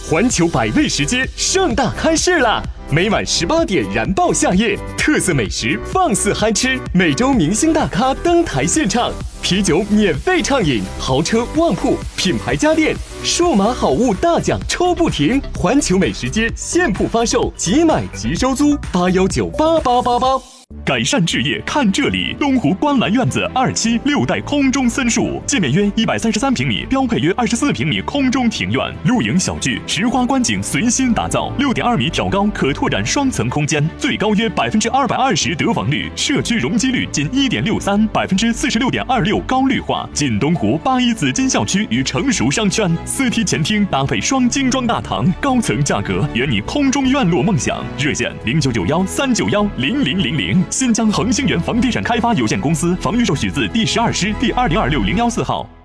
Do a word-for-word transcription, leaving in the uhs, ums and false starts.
环球百味食街盛大开市啦！每晚十八点燃爆夏夜，特色美食放肆嗨吃，每周明星大咖登台献唱，啤酒免费畅饮，豪车旺铺，品牌家电，数码好物大奖抽不停！环球美食街现铺发售，即买即收租，八幺九八八八八。 改善置业看这里，东湖观澜院子二期六代空中森墅，界面约一百三十三平米，标配约二十四平米空中庭院，露营小聚，石花观景随心打造，六点二米挑高，可拓展双层空间，最高约百分之二百二十得房率，社区容积率仅一点六三，百分之四十六点二六高绿化，近东湖八一紫金校区与成熟商圈，四梯前厅搭配双精装大堂，高层价格圆你空中院落梦想。热线零九九幺三九幺零零零零。新疆恒星源房地产开发有限公司房预售许字第十二师第二零二六零幺四号。